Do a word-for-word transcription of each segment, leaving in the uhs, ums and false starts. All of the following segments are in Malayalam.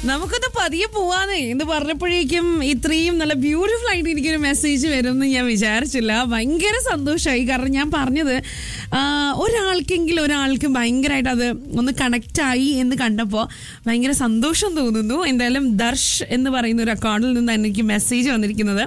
നമുക്കൊന്ന് പതിയെ പോവാന്നേ എന്ന് പറഞ്ഞപ്പോഴേക്കും ഇത്രയും നല്ല ബ്യൂട്ടിഫുൾ ആയിട്ട് എനിക്കൊരു മെസ്സേജ് വരുമെന്ന് ഞാൻ വിചാരിച്ചില്ല. ഭയങ്കര സന്തോഷമായി. കാരണം ഞാൻ പറഞ്ഞത് ഒരാൾക്കെങ്കിലും ഒരാൾക്ക് ഭയങ്കരമായിട്ട് അത് ഒന്ന് കണക്റ്റായി എന്ന് കണ്ടപ്പോൾ ഭയങ്കര സന്തോഷം തോന്നുന്നു. എന്തായാലും ദർശ് എന്ന് പറയുന്ന ഒരു അക്കൗണ്ടിൽ നിന്ന് എനിക്ക് മെസ്സേജ് വന്നിരിക്കുന്നത്,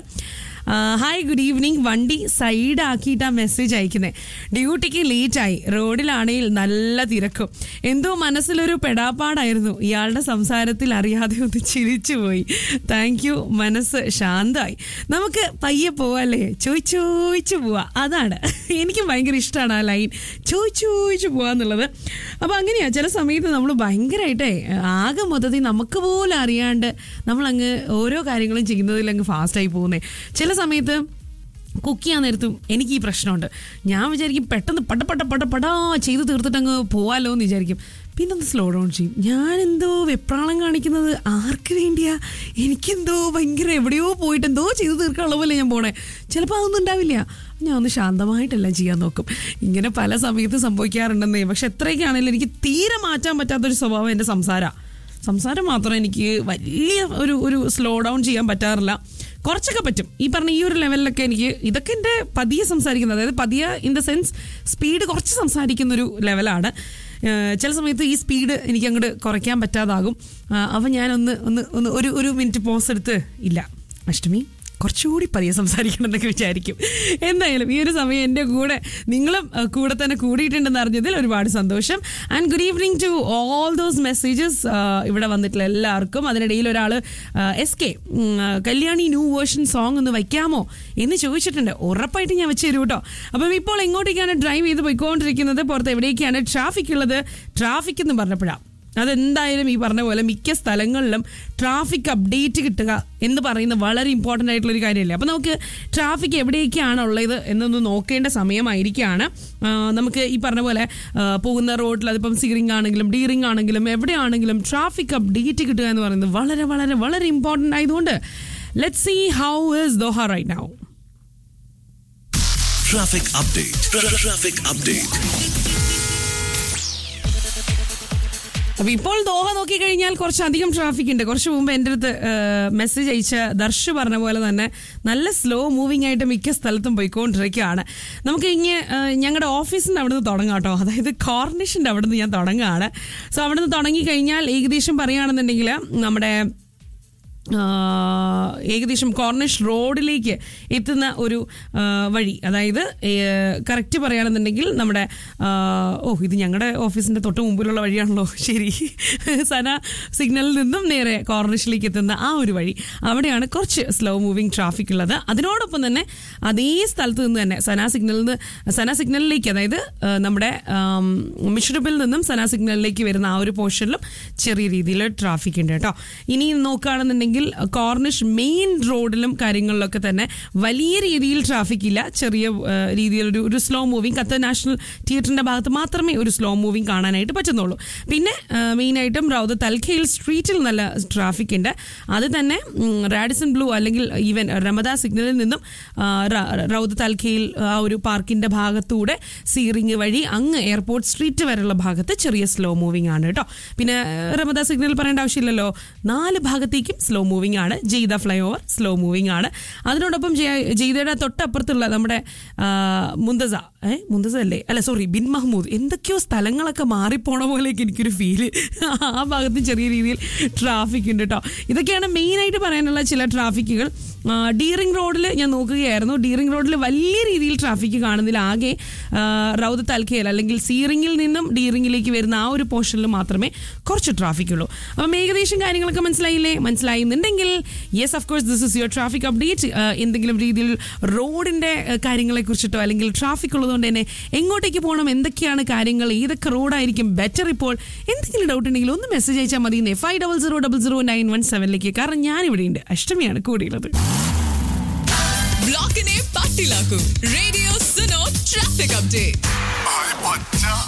ഹായ് ഗുഡ് ഈവനിങ്, വണ്ടി സൈഡ് ആക്കിയിട്ടാണ് മെസ്സേജ് അയക്കുന്നത്. ഡ്യൂട്ടിക്ക് ലേറ്റായി, റോഡിലാണെങ്കിൽ നല്ല തിരക്കും. എന്തോ മനസ്സിലൊരു പെടാപ്പാടായിരുന്നു. ഇയാളുടെ സംസാരത്തിൽ അറിയാതെ ഒന്ന് ചിരിച്ചു പോയി. താങ്ക് യു, മനസ്സ് ശാന്തമായി. നമുക്ക് പയ്യെ പോവാല്ലേ, ചോദിച്ചോദിച്ചു പോവാ. അതാണ് എനിക്ക് ഭയങ്കര ഇഷ്ടമാണ് ആ ലൈൻ, ചോദിച്ചോദിച്ചു പോവാന്നുള്ളത്. അപ്പോൾ അങ്ങനെയാണ് ചില സമയത്ത് നമ്മൾ ഭയങ്കരമായിട്ടേ ആകെ മൊത്തത്തിൽ നമുക്ക് പോലും അറിയാണ്ട് നമ്മളങ്ങ് ഓരോ കാര്യങ്ങളും ചെയ്യുന്നതിൽ അങ്ങ് ഫാസ്റ്റായി പോകുന്നേ. ചില സമയത്ത് കുക്ക് ചെയ്യാൻ നേരത്തും എനിക്ക് ഈ പ്രശ്നമുണ്ട്. ഞാൻ വിചാരിക്കും പെട്ടെന്ന് പട പട പട പടാ ചെയ്ത് തീർത്തിട്ട് അങ്ങ് പോവാലോ എന്ന് വിചാരിക്കും. പിന്നെ ഒന്ന് സ്ലോ ഡൗൺ ചെയ്യും. ഞാനെന്തോ വെപ്രാളം കാണിക്കുന്നത് ആർക്ക് വേണ്ടിയാ? എനിക്കെന്തോ ഭയങ്കര എവിടെയോ പോയിട്ട് എന്തോ ചെയ്ത് തീർക്കാനുള്ള പോലെ ഞാൻ പോണേ. ചിലപ്പോൾ അതൊന്നും ഉണ്ടാവില്ല. ഞാൻ ഒന്ന് ശാന്തമായിട്ടെല്ലാം ചെയ്യാൻ നോക്കും. ഇങ്ങനെ പല സമയത്ത് സംഭവിക്കാറുണ്ടെന്നേ. പക്ഷെ എത്രയൊക്കെയാണെങ്കിലും എനിക്ക് തീരെ മാറ്റാൻ പറ്റാത്തൊരു സ്വഭാവം എൻ്റെ സംസാരം സംസാരം മാത്രം എനിക്ക് വലിയ ഒരു ഒരു സ്ലോ ഡൗൺ ചെയ്യാൻ പറ്റാറില്ല. കുറച്ചൊക്കെ പറ്റും. ഈ പറഞ്ഞ ഈ ഒരു ലെവലിലൊക്കെ എനിക്ക് ഇതൊക്കെ എൻ്റെ പതിയെ സംസാരിക്കുന്നത്, അതായത് പതിയെ ഇൻ ദ സെൻസ് സ്പീഡ് കുറച്ച് സംസാരിക്കുന്നൊരു ലെവലാണ്. ചില സമയത്ത് ഈ സ്പീഡ് എനിക്ക് അങ്ങോട്ട് കുറയ്ക്കാൻ പറ്റാതാകും. അപ്പം ഞാനൊന്ന് ഒന്ന് ഒന്ന് ഒരു ഒരു മിനിറ്റ് പോസ് എടുത്ത് ഇല്ല അഷ്ടമി കുറച്ചുകൂടി പതിയെ സംസാരിക്കണം എന്നൊക്കെ വിചാരിക്കും. എന്തായാലും ഈ ഒരു സമയം എൻ്റെ കൂടെ നിങ്ങളും കൂടെ തന്നെ കൂടിയിട്ടുണ്ടെന്ന് അറിഞ്ഞതിൽ ഒരുപാട് സന്തോഷം. And good evening to all those messages ഇവിടെ വന്നിട്ടുള്ള എല്ലാവർക്കും. അതിനിടയിൽ ഒരാൾ S K Kalyani new version song ഒന്ന് വയ്ക്കാമോ എന്ന് ചോദിച്ചിട്ടുണ്ട്. ഉറപ്പായിട്ട് ഞാൻ വെച്ച് തരൂ കേട്ടോ. അപ്പം ഇപ്പോൾ എങ്ങോട്ടേക്കാണ് ഡ്രൈവ് ചെയ്ത് പോയിക്കൊണ്ടിരിക്കുന്നത്, പുറത്ത് എവിടേക്കാണ് ട്രാഫിക് ഉള്ളത്? ട്രാഫിക് എന്ന് പറഞ്ഞപ്പോഴാണ് അതെന്തായാലും ഈ പറഞ്ഞ പോലെ മിക്ക സ്ഥലങ്ങളിലും ട്രാഫിക് അപ്ഡേറ്റ് കിട്ടുക എന്ന് പറയുന്നത് വളരെ ഇമ്പോർട്ടൻ്റ് ആയിട്ടുള്ളൊരു കാര്യമല്ലേ. അപ്പോൾ നമുക്ക് ട്രാഫിക് എവിടെയൊക്കെയാണുള്ളത് എന്നൊന്ന് നോക്കേണ്ട സമയമായിരിക്കുകയാണ്. നമുക്ക് ഈ പറഞ്ഞ പോലെ പോകുന്ന റോഡിൽ അതിപ്പം സീറിംഗ് ആണെങ്കിലും ഡീറിംഗ് ആണെങ്കിലും എവിടെയാണെങ്കിലും ട്രാഫിക് അപ്ഡേറ്റ് കിട്ടുക എന്ന് പറയുന്നത് വളരെ വളരെ വളരെ ഇമ്പോർട്ടൻ്റ് ആയതുകൊണ്ട് let's see how is Doha right now. Traffic update traffic update അപ്പോൾ ഇപ്പോൾ ദോഹ നോക്കിക്കഴിഞ്ഞാൽ കുറച്ചധികം ട്രാഫിക് ഉണ്ട്. കുറച്ച് മുമ്പ് എൻ്റെ അടുത്ത് മെസ്സേജ് അയച്ച ദർശ് പറഞ്ഞ പോലെ തന്നെ നല്ല സ്ലോ മൂവിങ് ആയിട്ട് മിക്ക സ്ഥലത്തും പോയിക്കൊണ്ടിരിക്കുകയാണ്. നമുക്ക് ഇങ്ങനെ ഞങ്ങളുടെ ഓഫീസിൻ്റെ അവിടെ നിന്ന് തുടങ്ങാം കേട്ടോ. അതായത് കോർണിഷിൻ്റെ അവിടെ നിന്ന് ഞാൻ തുടങ്ങുകയാണ്. സോ അവിടെ നിന്ന് തുടങ്ങിക്കഴിഞ്ഞാൽ ഏകദേശം പറയുകയാണെന്നുണ്ടെങ്കിൽ നമ്മുടെ ഏകദേശം കോർണിഷ് റോഡിലേക്ക് എത്തുന്ന ഒരു വഴി, അതായത് കറക്റ്റ് പറയുകയാണെന്നുണ്ടെങ്കിൽ നമ്മുടെ ഓ ഇത് ഞങ്ങളുടെ ഓഫീസിൻ്റെ തൊട്ട് മുമ്പിലുള്ള വഴിയാണല്ലോ, ശരി, സന സിഗ്നലിൽ നിന്നും നേരെ കോർണിഷിലേക്ക് എത്തുന്ന ആ ഒരു വഴി, അവിടെയാണ് കുറച്ച് സ്ലോ മൂവിങ് ട്രാഫിക് ഉള്ളത്. അതിനോടൊപ്പം തന്നെ അതേ സ്ഥലത്ത് നിന്ന് തന്നെ സന സിഗ്നലിൽ നിന്ന് സന സിഗ്നലിലേക്ക്, അതായത് നമ്മുടെ മിഷ്റബിൽ നിന്നും സന സിഗ്നലിലേക്ക് വരുന്ന ആ ഒരു പോർഷനിലും ചെറിയ രീതിയിൽ ട്രാഫിക് ഉണ്ട് കേട്ടോ. ഇനി നോക്കുകയാണെന്നുണ്ടെങ്കിൽ കോർണിഷ് മെയിൻ റോഡിലും കാര്യങ്ങളിലൊക്കെ തന്നെ വലിയ രീതിയിൽ ട്രാഫിക് ഇല്ല. ചെറിയ രീതിയിൽ ഒരു ഒരു സ്ലോ മൂവിങ് ഖത്തർ നാഷണൽ തിയേറ്ററിന്റെ ഭാഗത്ത് മാത്രമേ ഒരു സ്ലോ മൂവിങ് കാണാനായിട്ട് പറ്റുന്നുള്ളൂ. പിന്നെ മെയിനായിട്ടും റൗദത്ത് അൽ ഖൈൽ സ്ട്രീറ്റിൽ നല്ല ട്രാഫിക് ഉണ്ട്. അത് തന്നെ റാഡിസൺ ബ്ലൂ അല്ലെങ്കിൽ ഈവൻ റമദ സിഗ്നലിൽ നിന്നും റൗദത്ത് അൽ ഖൈൽ ആ ഒരു പാർക്കിന്റെ ഭാഗത്തൂടെ സീറിംഗ് വഴി അങ്ങ് എയർപോർട്ട് സ്ട്രീറ്റ് വരെയുള്ള ഭാഗത്ത് ചെറിയ സ്ലോ മൂവിങ് ആണ് കേട്ടോ. പിന്നെ റമദ സിഗ്നൽ പറയേണ്ട ആവശ്യമില്ലല്ലോ, നാല് ഭാഗത്തേക്കും സ്ലോ മൂവിങ് ആണ്. ജെയ്ദ ഫ്ലൈ ഓവർ സ്ലോ മൂവിങ് ആണ്. അതിനോടൊപ്പം ജെയ്ദയുടെ തൊട്ടപ്പുറത്തുള്ള നമ്മുടെ മുന്തസ ഏ മുന്തസ അല്ലേ അല്ല സോറി ബിൻ മഹ്മൂദ്, എന്തൊക്കെയോ സ്ഥലങ്ങളൊക്കെ മാറിപ്പോണ പോലെയൊക്കെ എനിക്കൊരു ഫീല്. ആ ഭാഗത്ത് ചെറിയ രീതിയിൽ ട്രാഫിക് ഉണ്ട് കേട്ടോ. ഇതൊക്കെയാണ് മെയിനായിട്ട് പറയാനുള്ള ചില ട്രാഫിക്കുകൾ. ഡീറിംഗ് റോഡിൽ ഞാൻ നോക്കുകയായിരുന്നു. ഡീറിംഗ് റോഡിൽ വലിയ രീതിയിൽ ട്രാഫിക് കാണുന്നില്ല. ആകെ റൗദത്ത് അൽ ഖൈൽ അല്ലെങ്കിൽ സീറിംഗിൽ നിന്നും ഡീറിംഗിലേക്ക് വരുന്ന ആ ഒരു പോർഷനിൽ മാത്രമേ കുറച്ച് ട്രാഫിക് ഉള്ളൂ. അപ്പം ഏകദേശം കാര്യങ്ങളൊക്കെ മനസ്സിലായില്ലേ? മനസ്സിലായിരുന്നുണ്ടെങ്കിൽ yes of course this is your traffic update. എന്തെങ്കിലും രീതിയിൽ റോഡിൻ്റെ കാര്യങ്ങളെ കുറിച്ചിട്ടോ അല്ലെങ്കിൽ ട്രാഫിക് ഉള്ളതുകൊണ്ട് തന്നെ എങ്ങോട്ടേക്ക് പോകണം, എന്തൊക്കെയാണ് കാര്യങ്ങൾ, ഏതൊക്കെ റോഡായിരിക്കും ബെറ്റർ, ഇപ്പോൾ എന്തെങ്കിലും ഡൗട്ട് ഉണ്ടെങ്കിൽ ഒന്ന് മെസ്സേജ് അയച്ചാൽ മതി five double zero double zero nine one സെവനിലേക്ക്. കാരണം ഞാനിവിടെ ഉണ്ട്, അഷ്ടമിയാണ് കൂടിയുള്ളത്. ബ്ലോക്കിനെ പാട്ടിലാക്കും റേഡിയോ സുനോ ട്രാഫിക് അപ്ഡേറ്റ്.